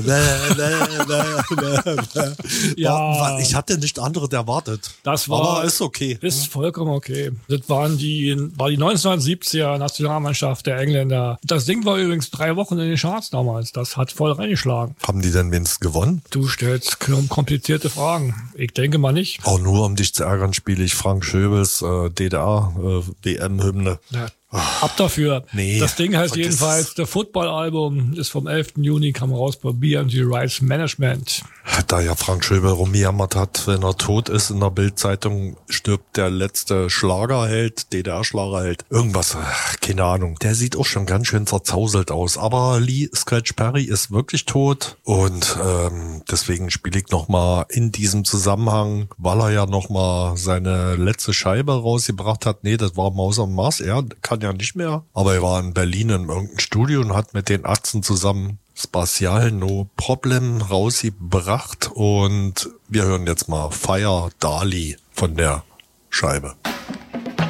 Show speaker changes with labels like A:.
A: Ja. Ich hatte nicht anderes erwartet.
B: Aber
A: ist okay.
B: Ist vollkommen okay. Das war die 1970er Nationalmannschaft der Engländer. Das Ding war übrigens 3 Wochen in den Charts damals. Das hat voll reingeschlagen.
A: Haben die denn wenigstens gewonnen?
B: Du stellst komplizierte Fragen. Ich denke mal nicht.
A: Auch nur um dich zu ärgern, spiele ich Frank Schöbels DDR-WM-Hymne.
B: Ja. Ab dafür.
A: Nee,
B: das Ding heißt jedenfalls, der Football-Album ist vom 11. Juni, kam raus bei BMG Rights Management.
A: Da ja Frank Schöbel rumgejammert hat, wenn er tot ist, in der Bild-Zeitung stirbt der letzte Schlagerheld, DDR-Schlagerheld. Irgendwas, keine Ahnung. Der sieht auch schon ganz schön zerzauselt aus. Aber Lee Scratch Perry ist wirklich tot. Und deswegen spiele ich nochmal in diesem Zusammenhang, weil er ja nochmal seine letzte Scheibe rausgebracht hat. Nee, das war Maus am Mars. Er kann ja nicht mehr. Aber er war in Berlin in irgendeinem Studio und hat mit den Atzen zusammen Spatial No Problem rausgebracht. Und wir hören jetzt mal Fire Dali von der Scheibe.